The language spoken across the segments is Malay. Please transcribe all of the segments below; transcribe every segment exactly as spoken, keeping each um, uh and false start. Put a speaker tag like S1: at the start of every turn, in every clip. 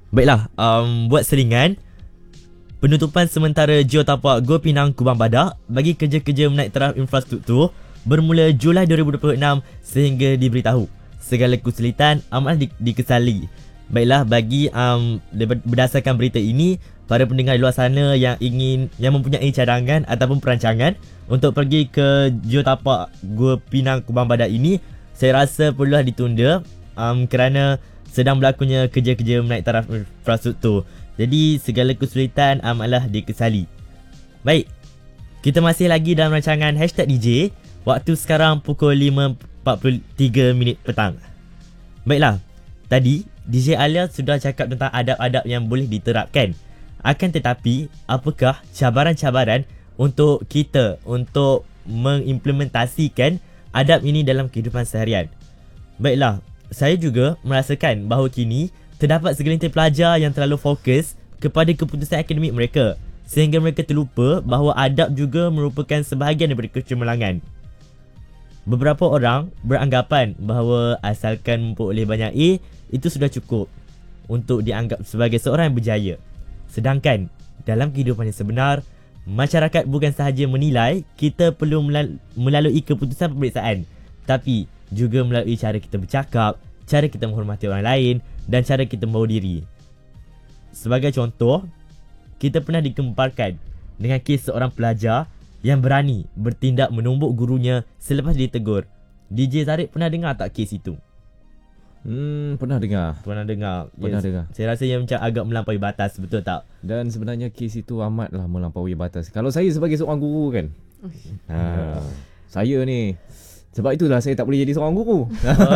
S1: Baiklah, um, buat selingan, penutupan sementara Geotapak Gua Pinang Kubang Badak bagi kerja-kerja menaik taraf infrastruktur bermula Julai dua ribu dua puluh enam sehingga diberitahu segala kesulitan amat di- dikesali. Baiklah, bagi um, berdasarkan berita ini, para pendengar di luar sana yang ingin yang mempunyai cadangan ataupun perancangan untuk pergi ke Geotapak Gua Pinang Kubang Badak ini, saya rasa perlulah ditunda um, kerana sedang berlakunya kerja-kerja menaik taraf infrastruktur. Jadi segala kesulitan amatlah dikesali. Baik, kita masih lagi dalam rancangan Hashtag D J. Waktu sekarang pukul lima empat puluh tiga minit petang. Baiklah, tadi D J Alia sudah cakap tentang adab-adab yang boleh diterapkan. Akan tetapi, apakah cabaran-cabaran untuk kita untuk mengimplementasikan adab ini dalam kehidupan seharian? Baiklah, saya juga merasakan bahawa kini terdapat segelintir pelajar yang terlalu fokus kepada keputusan akademik mereka sehingga mereka terlupa bahawa adab juga merupakan sebahagian daripada kecemerlangan. Beberapa orang beranggapan bahawa asalkan memperoleh banyak A, itu sudah cukup untuk dianggap sebagai seorang yang berjaya. Sedangkan dalam kehidupan yang sebenar, masyarakat bukan sahaja menilai kita perlu melalui keputusan pemeriksaan, tapi juga melalui cara kita bercakap, cara kita menghormati orang lain dan cara kita membawa diri. Sebagai contoh, kita pernah digemparkan dengan kes seorang pelajar yang berani bertindak menumbuk gurunya selepas ditegur. D J Tarik pernah dengar tak kes itu?
S2: Hmm, pernah dengar.
S1: Pernah dengar.
S2: Pernah
S1: yes.
S2: dengar.
S1: Saya rasa yang macam agak melampaui batas, betul tak?
S2: Dan sebenarnya kes itu amatlah melampaui batas. Kalau saya sebagai seorang guru kan, ha, saya ni, sebab itulah saya tak boleh jadi seorang guru.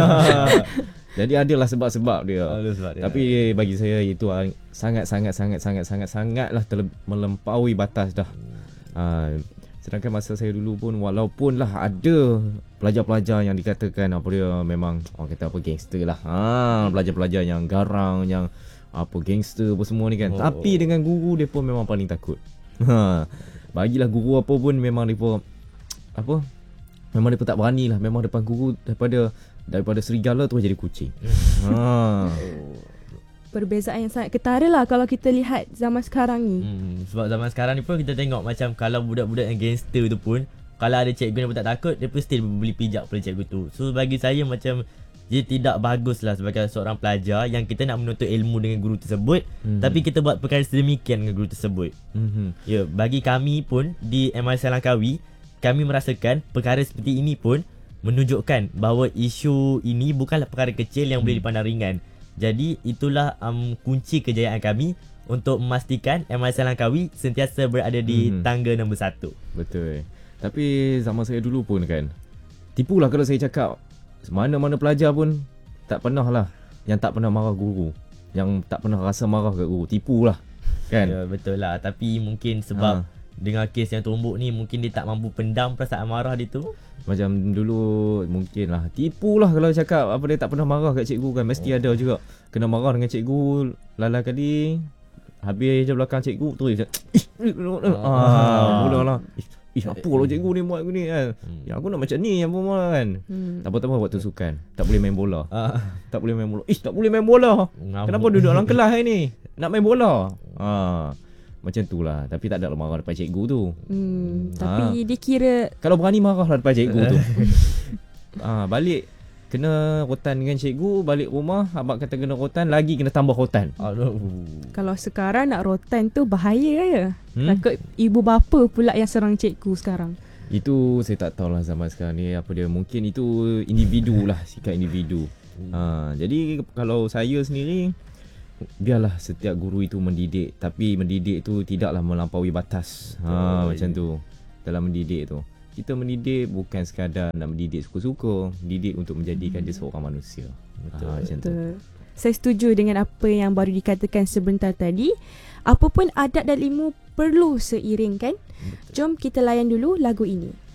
S2: Jadi adalah sebab-sebab dia.
S1: Oh, sebab dia.
S2: Tapi bagi saya itu sangat-sangat sangat-sangat sangat sangatlah terle- melampaui batas dah. Ha, sedangkan masa saya dulu pun, walaupun lah ada pelajar-pelajar yang dikatakan apa dia memang orang kata apa gangster lah. Ha, pelajar-pelajar yang garang, yang apa gangster apa semua ni kan. Oh. Tapi dengan guru dia pun memang paling takut. Ha, bagilah guru apa pun memang depa apa? Memang depa tak berani lah. Memang depan guru daripada daripada serigala terus jadi kucing. Ha.
S3: Perbezaan yang sangat ketara lah kalau kita lihat zaman sekarang ni.
S1: Hmm, sebab zaman sekarang ni pun kita tengok macam kalau budak-budak yang gangster tu pun, kalau ada cikgu yang pun tak takut, dia pun still beli pijak pada cikgu tu. So bagi saya macam dia tidak bagus lah sebagai seorang pelajar yang kita nak menuntut ilmu dengan guru tersebut, mm-hmm. tapi kita buat perkara sedemikian dengan guru tersebut. Mm-hmm. Ya, bagi kami pun di M R C Langkawi, kami merasakan perkara seperti ini pun menunjukkan bahawa isu ini bukanlah perkara kecil yang mm. boleh dipandang ringan. Jadi itulah um, kunci kejayaan kami untuk memastikan M R C Langkawi sentiasa berada di mm-hmm. tangga nombor satu.
S2: Betul. Tapi zaman saya dulu pun kan, tipulah kalau saya cakap, mana-mana pelajar pun tak pernah lah yang tak pernah marah guru, yang tak pernah rasa marah ke guru. Tipulah kan.
S1: Ya, betul lah. Tapi mungkin sebab ha. dengan kes yang tumbuk ni, mungkin dia tak mampu pendam perasaan marah dia tu.
S2: Macam dulu mungkin lah. Tipulah kalau cakap apa dia tak pernah marah kat cikgu kan. Mesti oh. ada juga kena marah dengan cikgu. Lala kali habis je belakang cikgu tu je. Ah, mulalah. Ih, apa kalau cikgu ni buat aku ni kan. Hmm. Ya aku nak macam ni apa malah kan. Hmm. Tak apa-apa waktu sukan. Tak boleh main bola. Ah. Tak boleh main bola. Ih, tak boleh main bola. Ngamuk. Kenapa duduk dalam kelas ni? Nak main bola. Ah. Macam tu lah. Tapi tak ada marah depan cikgu tu.
S3: Hmm, tapi ha. dia kira
S2: kalau berani marah lah depan cikgu tu. Ah, balik kena rotan dengan cikgu, balik rumah abang kata kena rotan, lagi kena tambah rotan.
S1: Aduh.
S3: Kalau sekarang nak rotan tu bahaya ya. Hmm? Takut ibu bapa pula yang serang cikgu sekarang.
S2: Itu saya tak tahulah zaman sekarang ni apa dia, mungkin itu individu lah, sikap individu. Ha, jadi kalau saya sendiri, biarlah setiap guru itu mendidik, tapi mendidik itu tidaklah melampaui batas. Ha, oh, macam iya. tu. Dalam mendidik tu, kita mendidik bukan sekadar nak mendidik suka-suka, mendidik untuk menjadikan dia seorang manusia. Betul. Ha, macam tu.
S3: Saya setuju dengan apa yang baru dikatakan sebentar tadi. Apapun adat dan ilmu perlu seiring kan? Betul. Jom kita layan dulu lagu ini.